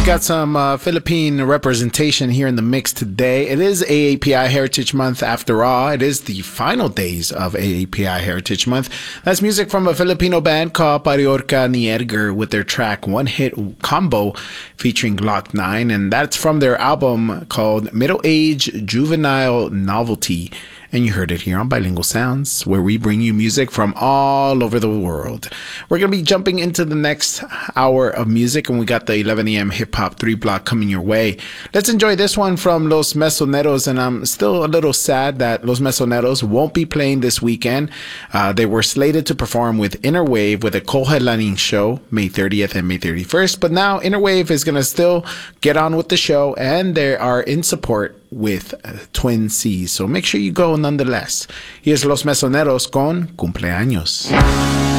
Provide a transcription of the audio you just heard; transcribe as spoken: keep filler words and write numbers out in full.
got some uh, Philippine representation here in the mix today. It is A A P I Heritage Month after all. It is the final days of A A P I Heritage Month. That's music from a Filipino band called Pariorca ni Edgar with their track One Hit Combo featuring Glock nine. And that's from their album called Middle Age Juvenile Novelty. And you heard it here on Bilingual Sounds, where we bring you music from all over the world. We're going to be jumping into the next hour of music, and we got the eleven a.m. hip-hop three-block coming your way. Let's enjoy this one from Los Mesoneros, and I'm still a little sad that Los Mesoneros won't be playing this weekend. Uh, they were slated to perform with Innerwave with a Kohalaning show, May thirtieth and May thirty-first, but now Innerwave is going to still get on with the show, and they are in support with uh, Twin C's. So make sure you go nonetheless. Here's Los Mesoneros con Cumpleaños.